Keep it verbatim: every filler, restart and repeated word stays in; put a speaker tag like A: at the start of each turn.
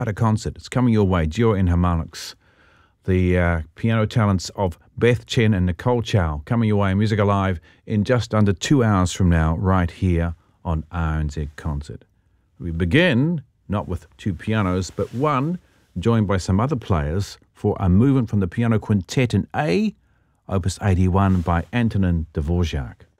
A: at a concert. It's coming your way, Duo in Harmonics. The uh, piano talents of Beth Chen and Nicole Chow coming your way, Music Alive, in just under two hours from now, right here on R N Z Concert. We begin, not with two pianos, but one, joined by some other players, for a movement from the Piano Quintet in A, Opus eighty-one by Antonin Dvorak.